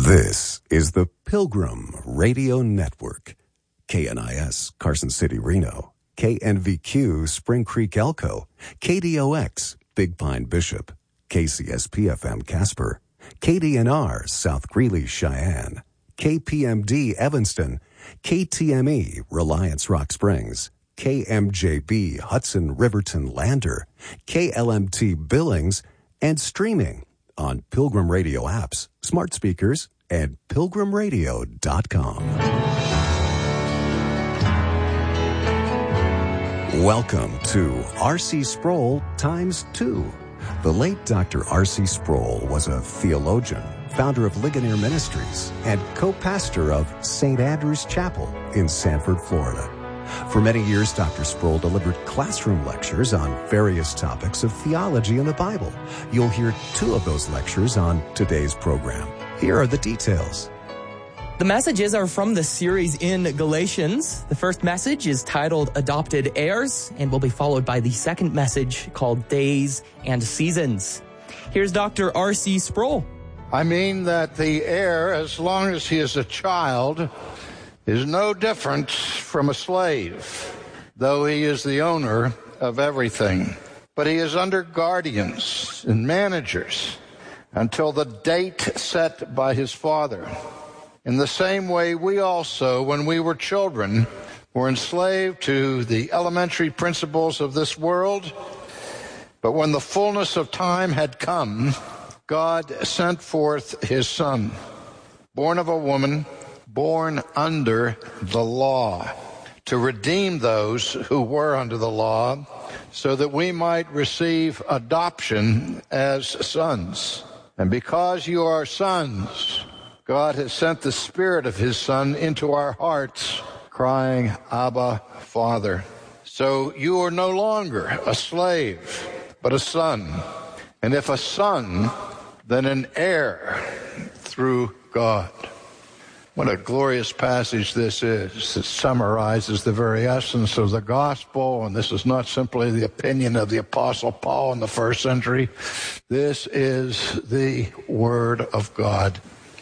This is the Pilgrim Radio Network. KNIS, Carson City, Reno. KNVQ, Spring Creek, Elko. KDOX, Big Pine, Bishop. KCSP-FM, Casper. KDNR, South Greeley, Cheyenne. KPMD, Evanston. KTME, Reliance, Rock Springs. KMJB, Hudson, Riverton, Lander. KLMT, Billings. And streaming on Pilgrim Radio apps, smart speakers, and pilgrimradio.com. Welcome to R.C. Sproul Times 2. The late Dr. R.C. Sproul was a theologian, founder of Ligonier Ministries, and co-pastor of St. Andrew's Chapel in Sanford, Florida. For many years, Dr. Sproul delivered classroom lectures on various topics of theology and the Bible. You'll hear 2 of those lectures on today's program. Here are the details. The messages are from the series in Galatians. The first message is titled Adopted Heirs and will be followed by the second message called Days and Seasons. Here's Dr. R.C. Sproul. I mean that the heir, as long as he is a child, is no different from a slave, though he is the owner of everything. But he is under guardians and managers until the date set by his father. In the same way, we also, when we were children, were enslaved to the elementary principles of this world. But when the fullness of time had come, God sent forth his Son, born of a woman, born under the law, to redeem those who were under the law, so that we might receive adoption as sons. And because you are sons, God has sent the Spirit of his Son into our hearts, crying, Abba, Father. So you are no longer a slave, but a son. And if a son, then an heir through God. What a glorious passage this is. It summarizes the very essence of the gospel, and this is not simply the opinion of the Apostle Paul in the first century. This is the Word of God.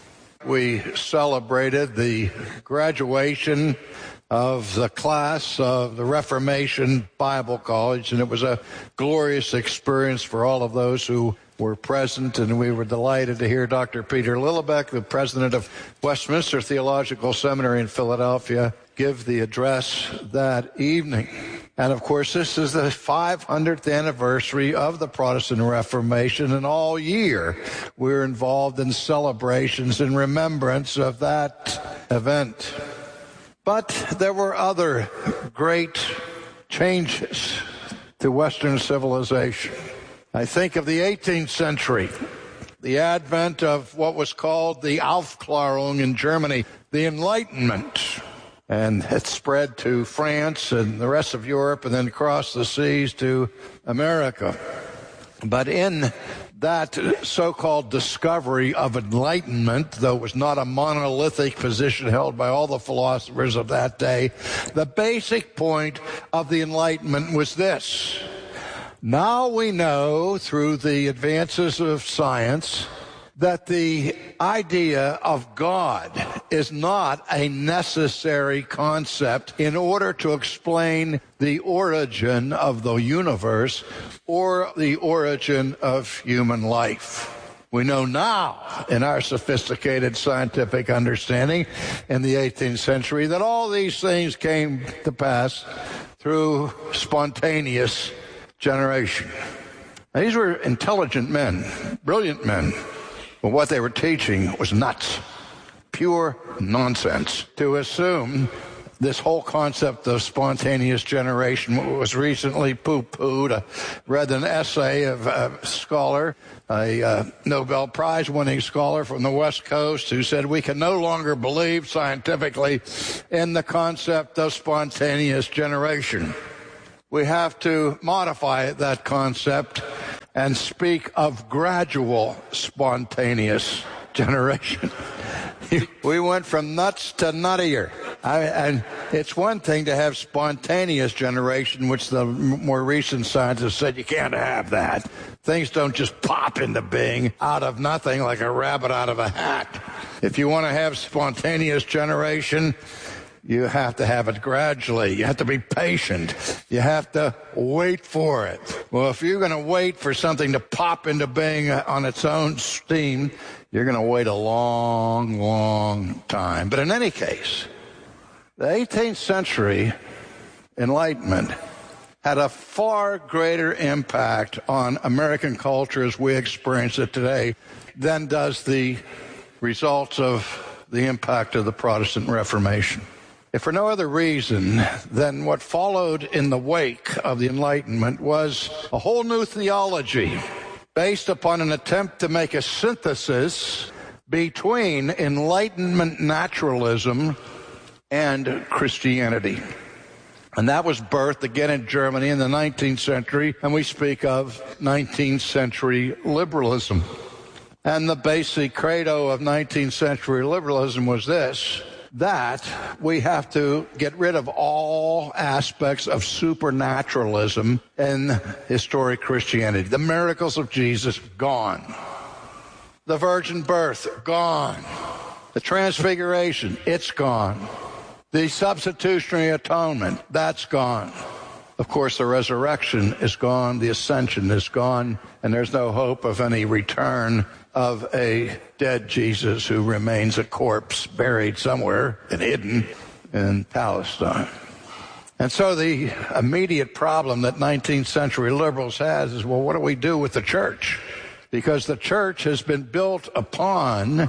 We celebrated the graduation of the class of the Reformation Bible College, and it was a glorious experience for all of those who were present, and we were delighted to hear Dr. Peter Lillebeck, the president of Westminster Theological Seminary in Philadelphia, give the address that evening. And of course, this is the 500th anniversary of the Protestant Reformation, and all year we're involved in celebrations in remembrance of that event. But there were other great changes to Western civilization. I think of the 18th century, the advent of what was called the Aufklärung in Germany, the Enlightenment. And it spread to France and the rest of Europe and then across the seas to America. But in that so-called discovery of enlightenment, though it was not a monolithic position held by all the philosophers of that day, the basic point of the Enlightenment was this. Now we know through the advances of science that the idea of God is not a necessary concept in order to explain the origin of the universe or the origin of human life. We know now, in our sophisticated scientific understanding in the 18th century, that all these things came to pass through spontaneous generation. Now, these were intelligent men, brilliant men, but what they were teaching was nuts, pure nonsense. To assume this whole concept of spontaneous generation was recently poo-pooed. I read an essay of a scholar, a Nobel Prize-winning scholar from the West Coast, who said we can no longer believe scientifically in the concept of spontaneous generation. We have to modify that concept and speak of gradual spontaneous generation. We went from nuts to nuttier. And it's one thing to have spontaneous generation, which the more recent scientists said you can't have that. Things don't just pop into being out of nothing like a rabbit out of a hat. If you want to have spontaneous generation, you have to have it gradually. You have to be patient. You have to wait for it. Well, if you're going to wait for something to pop into being on its own steam, you're going to wait a long, long time. But in any case, the 18th century Enlightenment had a far greater impact on American culture as we experience it today than does the results of the impact of the Protestant Reformation. If for no other reason than what followed in the wake of the Enlightenment was a whole new theology based upon an attempt to make a synthesis between Enlightenment naturalism and Christianity. And that was birthed again in Germany in the 19th century, and we speak of 19th century liberalism. And the basic credo of 19th century liberalism was this: that we have to get rid of all aspects of supernaturalism in historic Christianity. The miracles of Jesus, gone. The virgin birth, gone. The transfiguration, it's gone. The substitutionary atonement, that's gone. Of course, the resurrection is gone, the ascension is gone, and there's no hope of any return of a dead Jesus who remains a corpse buried somewhere and hidden in Palestine. And so the immediate problem that 19th century liberals has is, well, what do we do with the church? Because the church has been built upon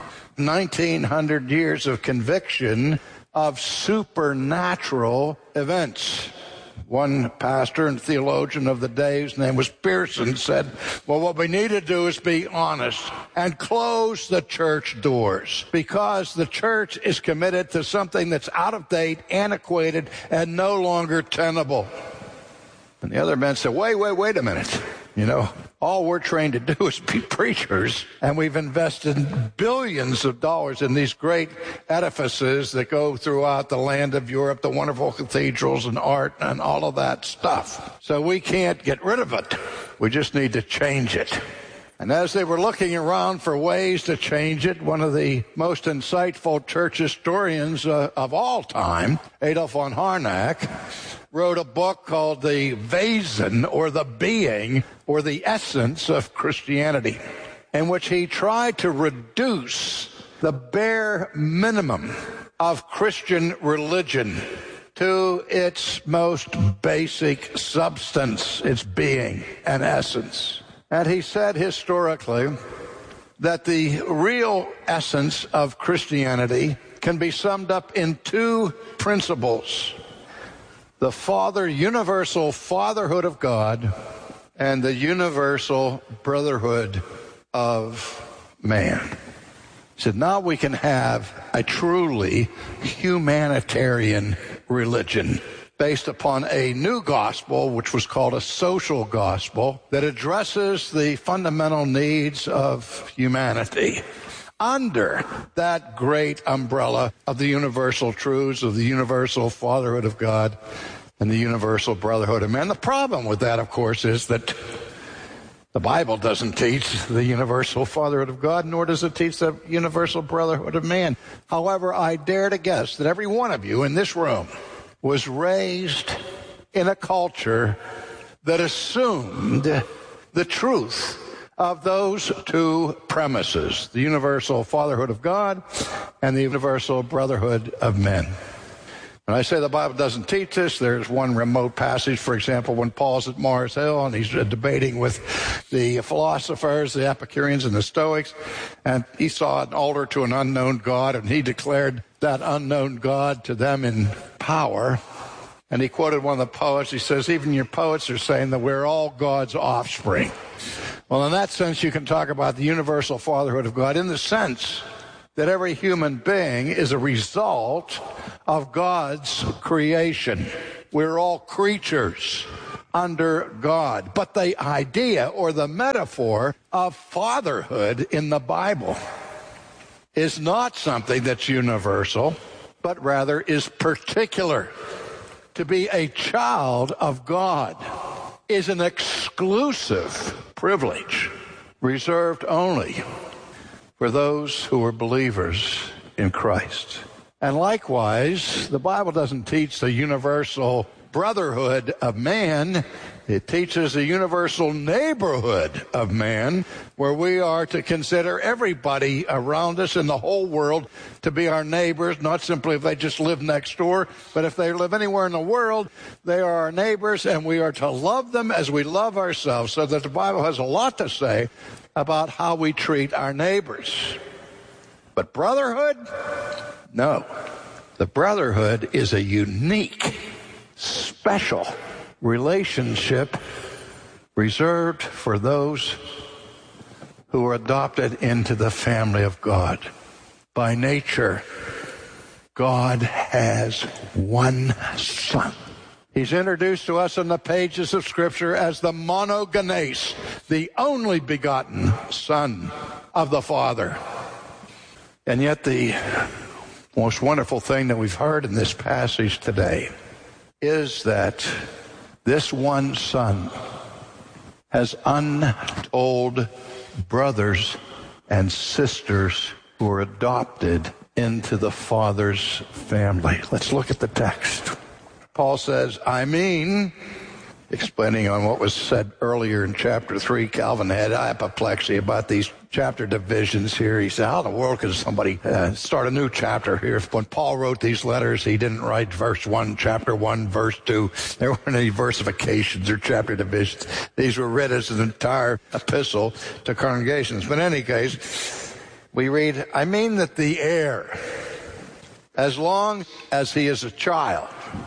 1900 years of conviction of supernatural events. One pastor and theologian of the day, his name was Pearson, said, well, what we need to do is be honest and close the church doors, because the church is committed to something that's out of date, antiquated, and no longer tenable. And the other men said, wait a minute. You know, all we're trained to do is be preachers, and we've invested billions of dollars in these great edifices that go throughout the land of Europe, the wonderful cathedrals and art and all of that stuff. So we can't get rid of it. We just need to change it. And as they were looking around for ways to change it, one of the most insightful church historians of all time, Adolf von Harnack, wrote a book called The Wesen, or the being, or the essence of Christianity, in which he tried to reduce the bare minimum of Christian religion to its most basic substance, its being and essence. And he said historically that the real essence of Christianity can be summed up in two principles: the universal fatherhood of God and the universal brotherhood of man. He said, now we can have a truly humanitarian religion based upon a new gospel, which was called a social gospel, that addresses the fundamental needs of humanity under that great umbrella of the universal truths of the universal fatherhood of God and the universal brotherhood of man. The problem with that, of course, is that the Bible doesn't teach the universal fatherhood of God, nor does it teach the universal brotherhood of man. However, I dare to guess that every one of you in this room was raised in a culture that assumed the truth of those two premises, the universal fatherhood of God and the universal brotherhood of men. When I say the Bible doesn't teach this, there's one remote passage, for example, when Paul's at Mars Hill and he's debating with the philosophers, the Epicureans and the Stoics, and he saw an altar to an unknown God, and he declared that unknown God to them in power. And he quoted one of the poets. He says, even your poets are saying that we're all God's offspring. Well, in that sense, you can talk about the universal fatherhood of God in the sense that every human being is a result of God's creation. We're all creatures under God. But the idea or the metaphor of fatherhood in the Bible is not something that's universal, but rather is particular. To be a child of God is an exclusive privilege reserved only for those who are believers in Christ. And likewise, the Bible doesn't teach the universal brotherhood of man. It teaches a universal neighborhood of man, where we are to consider everybody around us in the whole world to be our neighbors, not simply if they just live next door, but if they live anywhere in the world, they are our neighbors, and we are to love them as we love ourselves, so that the Bible has a lot to say about how we treat our neighbors. But brotherhood? No. The brotherhood is a unique, special relationship reserved for those who are adopted into the family of God. By nature, God has one Son. He's introduced to us in the pages of Scripture as the monogenes, the only begotten Son of the Father. And yet the most wonderful thing that we've heard in this passage today is that this one Son has untold brothers and sisters who are adopted into the Father's family. Let's look at the text. Paul says, explaining on what was said earlier in chapter 3, Calvin had apoplexy about these chapter divisions here. He said, how in the world could somebody start a new chapter here? When Paul wrote these letters, he didn't write verse 1, chapter 1, verse 2. There weren't any versifications or chapter divisions. These were read as an entire epistle to congregations. But in any case, we read, that the heir, as long as he is a child,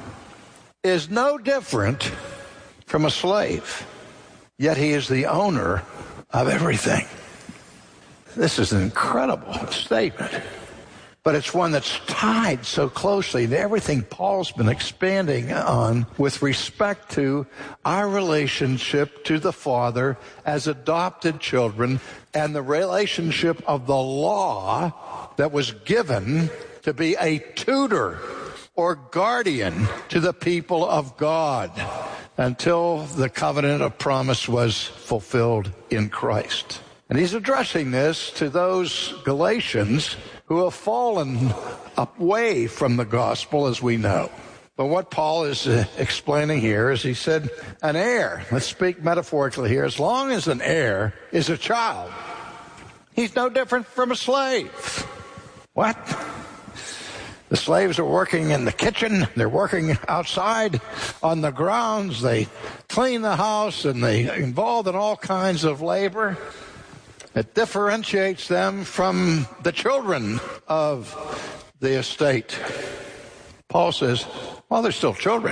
is no different from a slave, yet he is the owner of everything. This is an incredible statement, but it's one that's tied so closely to everything Paul's been expanding on with respect to our relationship to the Father as adopted children, and the relationship of the law that was given to be a tutor or guardian to the people of God until the covenant of promise was fulfilled in Christ. And he's addressing this to those Galatians who have fallen away from the gospel, as we know. But what Paul is explaining here is, he said, an heir, let's speak metaphorically here, as long as an heir is a child, he's no different from a slave. What? The slaves are working in the kitchen, they're working outside on the grounds, they clean the house, and they involved in all kinds of labor. It differentiates them from the children of the estate. Paul says, well, they're still children.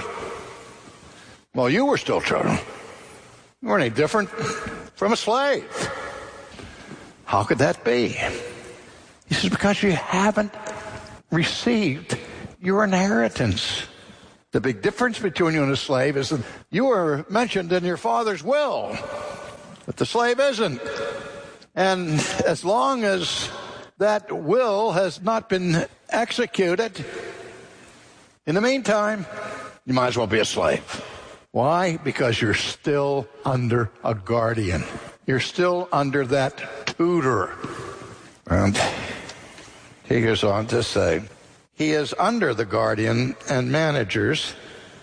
Well, you were still children. You weren't any different from a slave. How could that be? He says, because you haven't received your inheritance. The big difference between you and a slave is that you were mentioned in your father's will, but the slave isn't. And as long as that will has not been executed, in the meantime, you might as well be a slave. Why? Because you're still under a guardian. You're still under that tutor. And he goes on to say, he is under the guardian and managers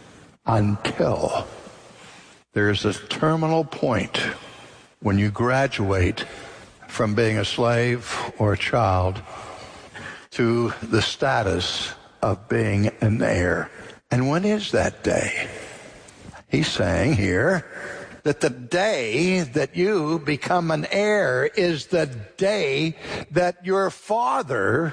until there's a terminal point when you graduate from being a slave or a child to the status of being an heir. And when is that day? He's saying here that the day that you become an heir is the day that your father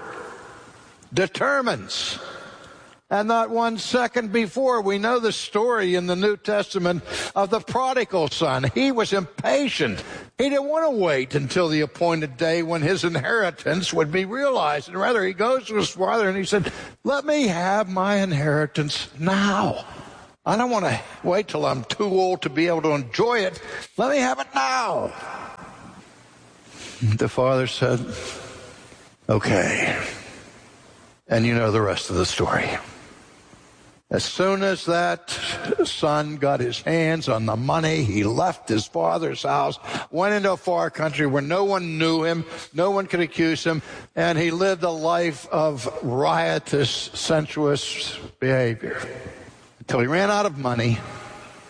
determines. And not 1 second before. We know the story in the New Testament of the prodigal son. He was impatient. He didn't want to wait until the appointed day when his inheritance would be realized. And rather, he goes to his father and he said, let me have my inheritance now. I don't want to wait till I'm too old to be able to enjoy it. Let me have it now. The father said, okay. And you know the rest of the story. As soon as that son got his hands on the money, he left his father's house, went into a far country where no one knew him, no one could accuse him, and he lived a life of riotous, sensuous behavior until he ran out of money